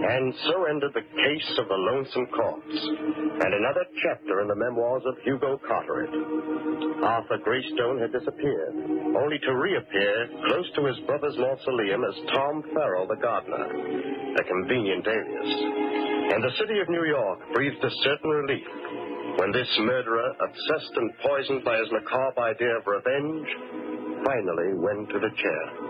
And so ended the case of the Lonesome Corpse, and another chapter in the memoirs of Hugo Carteret. Arthur Greystone had disappeared, only to reappear close to his brother's mausoleum as Tom Farrell, the gardener, a convenient alias. And the city of New York breathed a certain relief when this murderer, obsessed and poisoned by his macabre idea of revenge, finally went to the chair.